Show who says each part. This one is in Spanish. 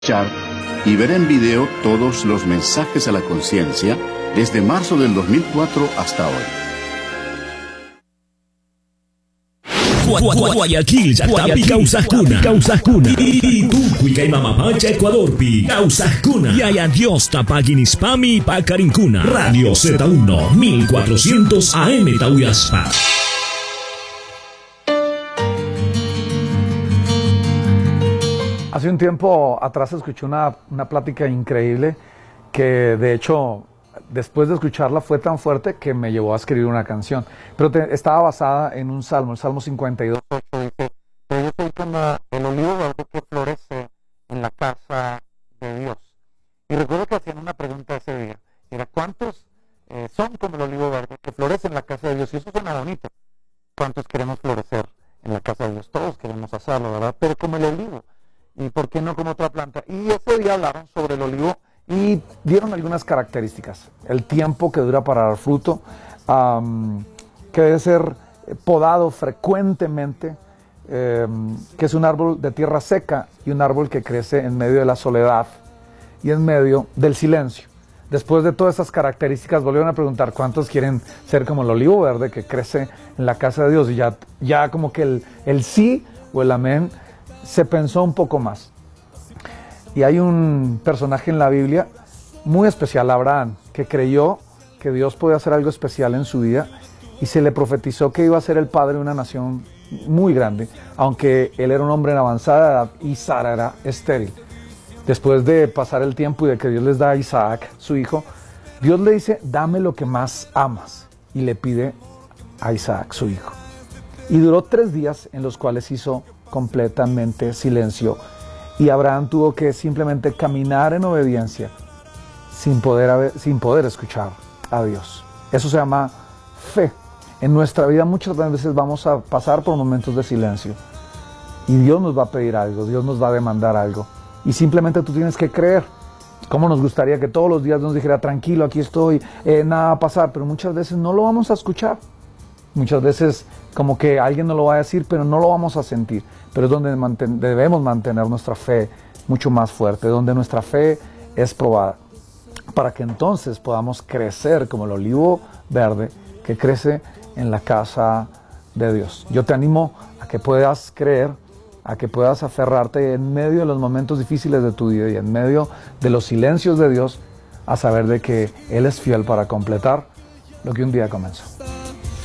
Speaker 1: Escuchar y ver en video todos los mensajes a la conciencia desde marzo del 2004 hasta hoy.
Speaker 2: Guayaquil, Yactapi, Causascuna, y Tucuica y Mamapacha, Ecuador, Pi, Causascuna, y Dios Tapaguinispami, Pacarincuna, Radio Z1, 1400 AM Tauyaspa.
Speaker 3: Hace un tiempo atrás escuché una plática increíble que de hecho después de escucharla fue tan fuerte que me llevó a escribir una canción. Pero estaba basada en un salmo, el Salmo 52. Dice, pero yo soy como el olivo verde que florece en la casa de Dios. Y recuerdo que hacían una pregunta ese día. Era, ¿cuántos son como el olivo verde que florece en la casa de Dios? Y eso suena bonito. ¿Cuántos queremos florecer en la casa de Dios? Todos queremos hacerlo, ¿verdad? Pero como el olivo. ¿Y por qué no como otra planta? Y ese día hablaron sobre el olivo y dieron algunas características. El tiempo que dura para dar fruto, que debe ser podado frecuentemente, que es un árbol de tierra seca y un árbol que crece en medio de la soledad y en medio del silencio. Después de todas esas características volvieron a preguntar cuántos quieren ser como el olivo verde que crece en la casa de Dios, y ya como que el sí o el amén se pensó un poco más. Y hay un personaje en la Biblia muy especial, Abraham, que creyó que Dios podía hacer algo especial en su vida y se le profetizó que iba a ser el padre de una nación muy grande, aunque él era un hombre en avanzada edad y Sara era estéril. Después de pasar el tiempo y de que Dios les da a Isaac, su hijo, Dios le dice, dame lo que más amas, y le pide a Isaac, su hijo. Y duró 3 días en los cuales hizo completamente silencio, y Abraham tuvo que simplemente caminar en obediencia sin poder escuchar a Dios. Eso se llama fe. En nuestra vida muchas veces vamos a pasar por momentos de silencio y Dios nos va a pedir algo, Dios nos va a demandar algo, y simplemente tú tienes que creer. Como nos gustaría que todos los días nos dijera, tranquilo, aquí estoy, nada va a pasar, pero muchas veces no lo vamos a escuchar. Muchas veces como que alguien nos lo va a decir, pero no lo vamos a sentir. Pero es donde debemos mantener nuestra fe mucho más fuerte, donde nuestra fe es probada, para que entonces podamos crecer como el olivo verde que crece en la casa de Dios. Yo te animo a que puedas creer, a que puedas aferrarte en medio de los momentos difíciles de tu vida y en medio de los silencios de Dios, a saber de que Él es fiel para completar lo que un día comenzó.